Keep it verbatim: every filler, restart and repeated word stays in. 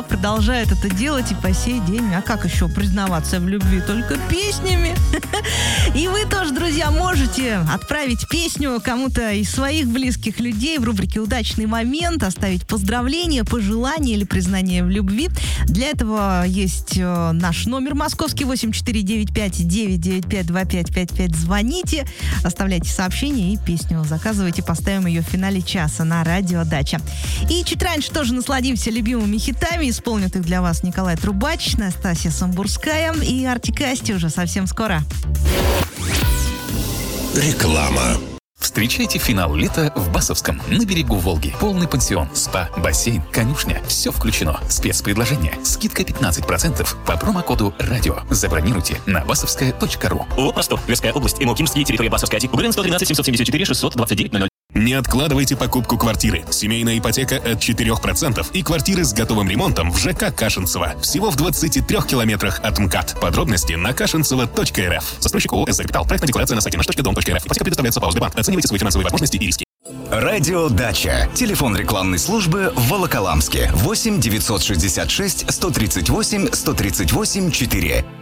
но продолжают это делать и по сей день. А как еще признаваться в любви? Только песнями. И вы тоже, друзья, можете отправить песню кому-то из своих близких людей в рубрике «Удачный момент», оставить поздравление, пожелание или признание в любви. Для этого есть э, наш номер московский восемь четыре девять пять девять девять пять два пять пять пять. Звоните, оставляйте сообщение и песню заказывайте. Поставим ее в финале часа на радио «Дача». И чуть раньше тоже насладимся любимыми хитами. Исполнят их для вас Николай Трубач, Настасья Самбурская и Артик и Асти уже совсем скоро. Реклама. Встречайте финал лета в Басовском, на берегу Волги. Полный пансион, спа, бассейн, конюшня. Все включено. Спецпредложение. Скидка пятнадцать процентов по промокоду «Радио». Забронируйте на басовская точка ру. ООО «Простор». Тверская область. МО «Кимский». Территория Басовская. УГРН сто тринадцать семьсот семьдесят четыре шестьсот двадцать девять ноль ноль. Не откладывайте покупку квартиры. Семейная ипотека от четыре процента и квартиры с готовым ремонтом в ЖК Кашинцево. Всего в двадцати трёх километрах от МКАД. Подробности на кашинцево точка эр эф. Застройщик ООО «СЗ Капитал». Проектная декларация на сайте наш точка дом точка эр эф. Ипотека предоставляется по Сбербанк. Оценивайте свои финансовые возможности и риски. Радио «Дача». Телефон рекламной службы в Волоколамске. восемь девятьсот шестьдесят шесть сто тридцать восемь сто тридцать восемь четыре.